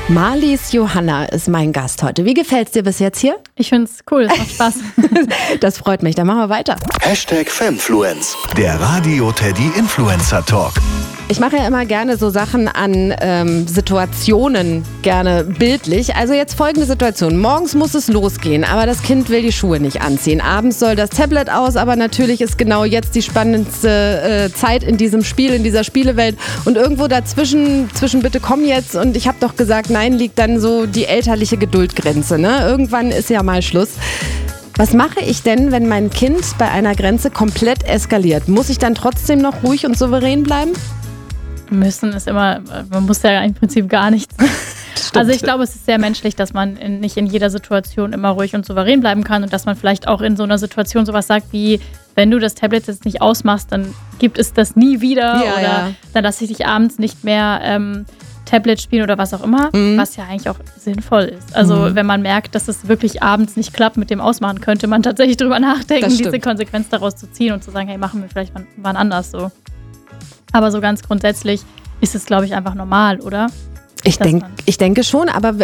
Marlies Johanna ist mein Gast heute. Wie gefällt's dir bis jetzt hier? Ich find's cool, es macht Spaß. Das freut mich, dann machen wir weiter. #Femfluence, der Radio Teddy Influencer Talk. Ich mache ja immer gerne so Sachen an Situationen, gerne bildlich. Also jetzt folgende Situation. Morgens muss es losgehen, aber das Kind will die Schuhe nicht anziehen. Abends soll das Tablet aus, aber natürlich ist genau jetzt die spannendste Zeit in diesem Spiel, in dieser Spielewelt. Und irgendwo dazwischen bitte komm jetzt und ich habe doch gesagt, nein, liegt dann so die elterliche Geduldgrenze. Ne? Irgendwann ist ja mal Schluss. Was mache ich denn, wenn mein Kind bei einer Grenze komplett eskaliert? Muss ich dann trotzdem noch ruhig und souverän bleiben? Müssen ist immer, man muss ja im Prinzip gar nichts. Also ich glaube, es ist sehr menschlich, dass man nicht in jeder Situation immer ruhig und souverän bleiben kann und dass man vielleicht auch in so einer Situation sowas sagt wie, wenn du das Tablet jetzt nicht ausmachst, dann gibt es das nie wieder dann lasse ich dich abends nicht mehr Tablet spielen oder was auch immer, was ja eigentlich auch sinnvoll ist. Also wenn man merkt, dass es wirklich abends nicht klappt mit dem Ausmachen, könnte man tatsächlich drüber nachdenken, diese Konsequenz daraus zu ziehen und zu sagen, hey, machen wir vielleicht wann anders so. Aber so ganz grundsätzlich ist es, glaube ich, einfach normal, oder? Ich denke schon, aber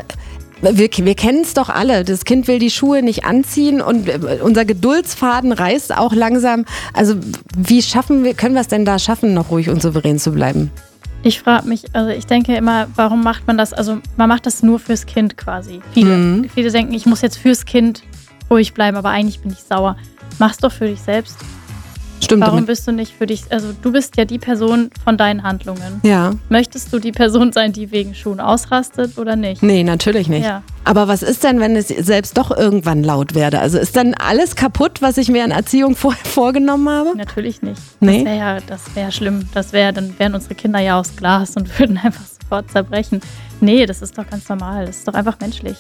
wir kennen es doch alle. Das Kind will die Schuhe nicht anziehen und unser Geduldsfaden reißt auch langsam. Also können wir es denn da schaffen, noch ruhig und souverän zu bleiben? Ich frage mich, also ich denke immer, warum macht man das? Also man macht das nur fürs Kind quasi. Viele denken, ich muss jetzt fürs Kind ruhig bleiben, aber eigentlich bin ich sauer. Mach's doch für dich selbst. Stimmt. Warum bist du nicht für dich, also du bist ja die Person von deinen Handlungen. Ja. Möchtest du die Person sein, die wegen Schuhen ausrastet oder nicht? Nee, natürlich nicht. Ja. Aber was ist denn, wenn es selbst doch irgendwann laut werde? Also ist dann alles kaputt, was ich mir an Erziehung vorher vorgenommen habe? Natürlich nicht. Nee? Das wäre schlimm. Dann wären unsere Kinder ja aus Glas und würden einfach sofort zerbrechen. Nee, das ist doch ganz normal. Das ist doch einfach menschlich.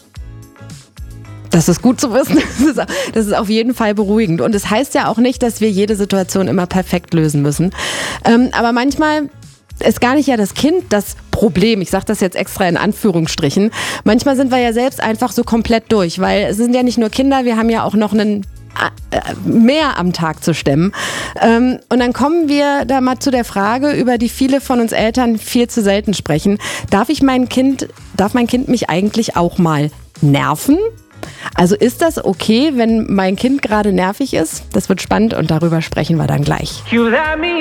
Das ist gut zu wissen. Das ist auf jeden Fall beruhigend. Und es heißt ja auch nicht, dass wir jede Situation immer perfekt lösen müssen. Aber manchmal ist gar nicht ja das Kind das Problem. Ich sage das jetzt extra in Anführungsstrichen. Manchmal sind wir ja selbst einfach so komplett durch, weil es sind ja nicht nur Kinder, wir haben ja auch noch mehr am Tag zu stemmen. Und dann kommen wir da mal zu der Frage, über die viele von uns Eltern viel zu selten sprechen. Darf mein Kind mich eigentlich auch mal nerven? Also ist das okay, wenn mein Kind gerade nervig ist? Das wird spannend und darüber sprechen wir dann gleich.